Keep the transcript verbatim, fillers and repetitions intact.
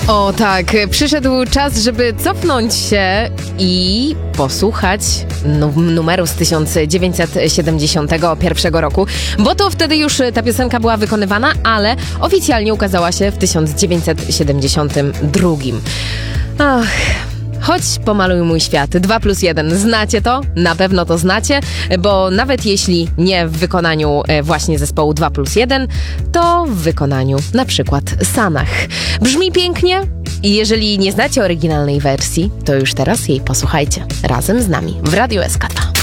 O tak, przyszedł czas, żeby cofnąć się i posłuchać nu- numeru z tysiąc dziewięćset siedemdziesiątego pierwszego roku, bo to wtedy już ta piosenka była wykonywana, ale oficjalnie ukazała się w tysiąc dziewięćset siedemdziesiątym drugim. Ach... Chodź, pomaluj mój świat. dwa plus jeden. Znacie to? Na pewno to znacie, bo nawet jeśli nie w wykonaniu właśnie zespołu dwa plus jeden, to w wykonaniu na przykład Sanach. Brzmi pięknie i jeżeli nie znacie oryginalnej wersji, to już teraz jej posłuchajcie razem z nami w Radiu S K dwa.